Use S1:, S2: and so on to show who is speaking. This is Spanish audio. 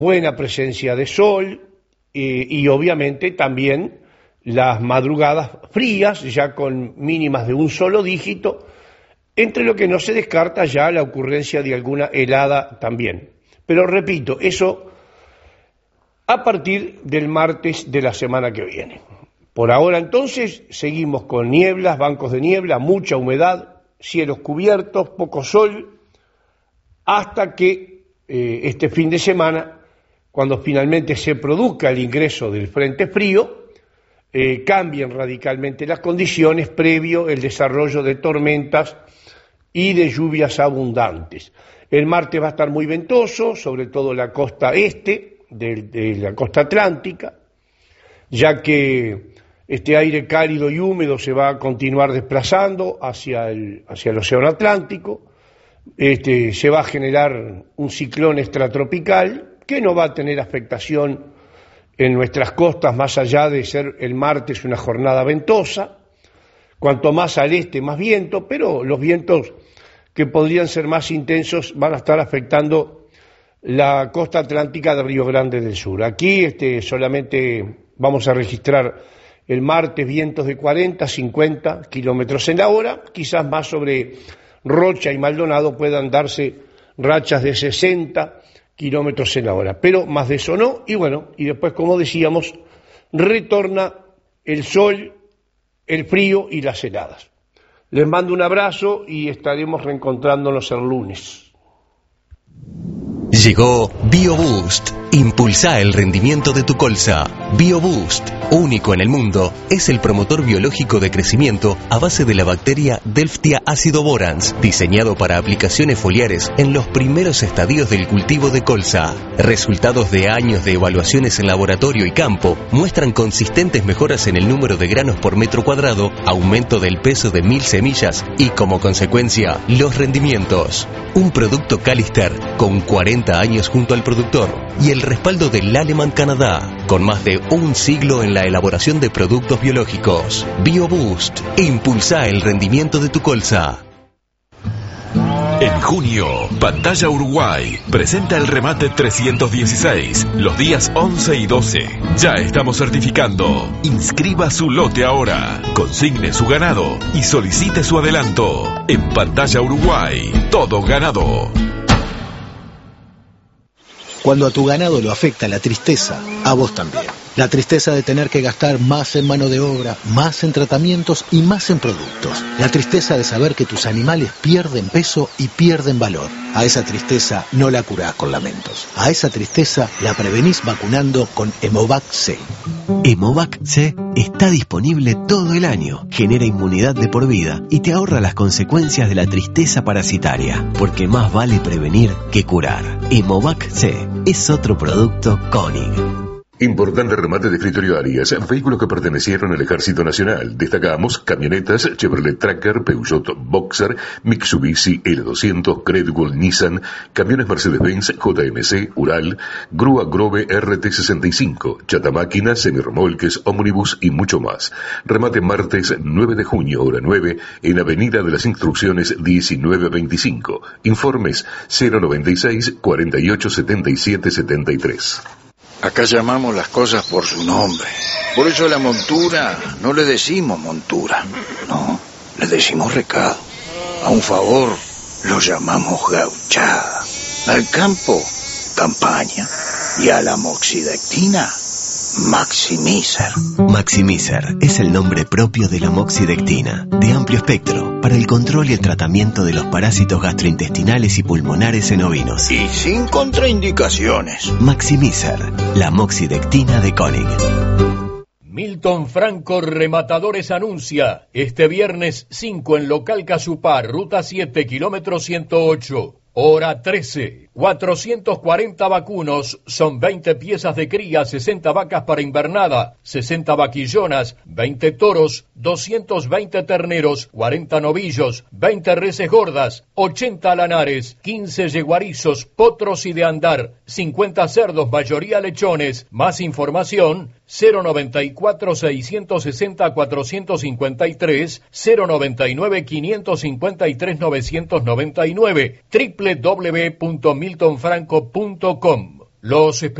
S1: buena presencia de sol y obviamente también las madrugadas frías, ya con mínimas de un solo dígito, entre lo que no se descarta ya la ocurrencia de alguna helada también. Pero repito, eso a partir del martes de la semana que viene. Por ahora entonces seguimos con nieblas, bancos de niebla, mucha humedad, cielos cubiertos, poco sol, hasta que este fin de semana, cuando finalmente se produzca el ingreso del frente frío, cambien radicalmente las condiciones previo el desarrollo de tormentas y de lluvias abundantes. El martes va a estar muy ventoso, sobre todo la costa este de la costa atlántica, ya que este aire cálido y húmedo se va a continuar desplazando hacia el océano Atlántico. Se va a generar un ciclón extratropical que no va a tener afectación en nuestras costas, más allá de ser el martes una jornada ventosa. Cuanto más al este, más viento, pero los vientos que podrían ser más intensos van a estar afectando la costa atlántica de Río Grande del Sur. Aquí solamente vamos a registrar el martes vientos de 40, 50 kilómetros en la hora, quizás más sobre Rocha y Maldonado puedan darse rachas de 60 kilómetros en la hora, pero más de eso no, y bueno, y después, como decíamos, retorna el sol, el frío y las heladas. Les mando un abrazo y estaremos reencontrándonos el lunes.
S2: Llegó BioBoost. Impulsa el rendimiento de tu colza. BioBoost, único en el mundo, es el promotor biológico de crecimiento a base de la bacteria Delftia acidoborans, diseñado para aplicaciones foliares en los primeros estadios del cultivo de colza. Resultados de años de evaluaciones en laboratorio y campo muestran consistentes mejoras en el número de granos por metro cuadrado, aumento del peso de 1000 semillas y, como consecuencia, los rendimientos. Un producto Calister con 40 años junto al productor y el respaldo del Aleman Canadá, con más de un siglo en la elaboración de productos biológicos. BioBoost, impulsa el rendimiento de tu colza.
S3: En junio, Pantalla Uruguay presenta el remate 316, los días 11 y 12. Ya estamos certificando. Inscriba su lote ahora, consigne su ganado y solicite su adelanto. En Pantalla Uruguay, todo ganado.
S4: Cuando a tu ganado lo afecta la tristeza, a vos también. La tristeza de tener que gastar más en mano de obra, más en tratamientos y más en productos. La tristeza de saber que tus animales pierden peso y pierden valor. A esa tristeza no la curás con lamentos. A esa tristeza la prevenís vacunando con Hemovac C.
S2: Hemovac C está disponible todo el año, genera inmunidad de por vida y te ahorra las consecuencias de la tristeza parasitaria, porque más vale prevenir que curar. Hemovac C es otro producto Koenig.
S5: Importante remate de escritorio Arias, vehículos que pertenecieron al Ejército Nacional. Destacamos camionetas Chevrolet Tracker, Peugeot Boxer, Mitsubishi L200, Credwell Nissan, camiones Mercedes-Benz, JMC, Ural, grúa Grove RT65, chatamáquinas, semirremolques, ómnibus y mucho más. Remate martes 9 de junio, hora 9, en Avenida de las Instrucciones 1925. Informes 096 48 77 73.
S6: Acá llamamos las cosas por su nombre. Por eso la montura no le decimos montura, no, le decimos recado. A un favor lo llamamos gauchada. Al campo, campaña. Y a la moxidectina, Maximizer.
S2: Maximizer es el nombre propio de la moxidectina, de amplio espectro, para el control y el tratamiento de los parásitos gastrointestinales y pulmonares en ovinos.
S6: Y sin contraindicaciones.
S2: Maximizer, la moxidectina de Koenig.
S7: Milton Franco Rematadores anuncia este viernes 5 en local Casupar, ruta 7, kilómetro 108. Hora 13, 440 vacunos, son 20 piezas de cría, 60 vacas para invernada, 60 vaquillonas, 20 toros, 220 terneros, 40 novillos, 20 reses gordas, 80 lanares, 15 yeguarizos, potros y de andar, 50 cerdos, mayoría lechones. Más información 094 660 453, 099 553 999, www.miltonfranco.com. Los